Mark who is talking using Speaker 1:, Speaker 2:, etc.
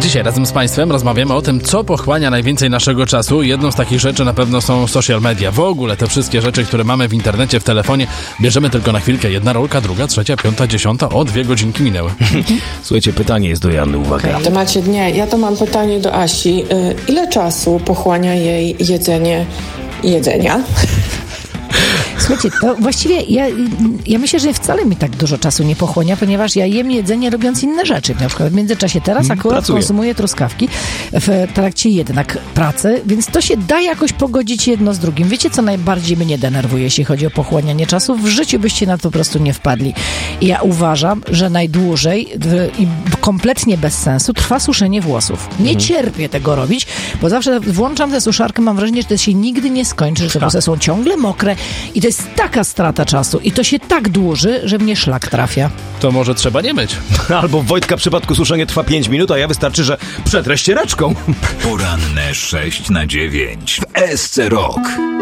Speaker 1: Dzisiaj razem z Państwem rozmawiamy o tym, co pochłania najwięcej naszego czasu. Jedną z takich rzeczy na pewno są social media. W ogóle te wszystkie rzeczy, które mamy w internecie, w telefonie, bierzemy tylko na chwilkę. Jedna rolka, druga, trzecia, piąta, 10. O, 2 godzinki minęły.
Speaker 2: Słuchajcie, pytanie jest do Joanny, uwaga.
Speaker 3: W temacie dnia, ja to mam pytanie do Asi. Ile czasu pochłania jej jedzenia?
Speaker 4: Słuchajcie, to właściwie ja myślę, że wcale mi tak dużo czasu nie pochłania, ponieważ ja jem jedzenie robiąc inne rzeczy. Na przykład w międzyczasie teraz akurat konsumuję truskawki w trakcie jednak pracy, więc to się da jakoś pogodzić jedno z drugim. Wiecie, co najbardziej mnie denerwuje, jeśli chodzi o pochłanianie czasu? W życiu byście na to po prostu nie wpadli. I ja uważam, że najdłużej i kompletnie bez sensu trwa suszenie włosów. Nie cierpię tego robić, bo zawsze włączam tę suszarkę, mam wrażenie, że to się nigdy nie skończy, że te włosy są ciągle mokre i to jest taka strata czasu i to się tak dłuży, że mnie szlak trafia.
Speaker 1: To może trzeba nie myć.
Speaker 2: Albo w Wojtka w przypadku suszenie trwa 5 minut, a ja wystarczy, że przetrę ścieraczką.
Speaker 5: Poranne 6 na 9 w SC Rock.